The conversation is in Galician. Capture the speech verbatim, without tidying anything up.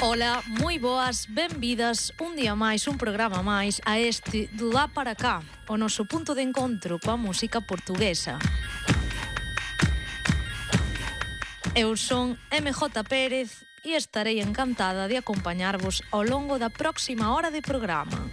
Ola, moi boas, benvidas un día máis, un programa máis a este do Lá para cá, o noso punto de encontro coa música portuguesa. Eu son M J Pérez e estarei encantada de acompañarvos ao longo da próxima hora de programa.